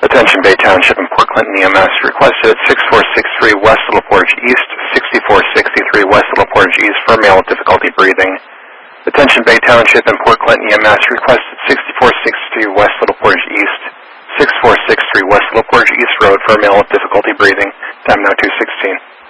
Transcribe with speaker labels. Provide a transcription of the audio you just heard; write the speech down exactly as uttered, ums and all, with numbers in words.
Speaker 1: Attention Bay Township and Port Clinton E M S requested at six four six three West Little Portage East, sixty-four sixty-three West Little Portage East for a male with difficulty breathing. Attention Bay Township and Port Clinton E M S requested sixty-four sixty-two West Little Portage East, sixty-four sixty-three West Little Portage East Road for a male with difficulty breathing. Time now two sixteen.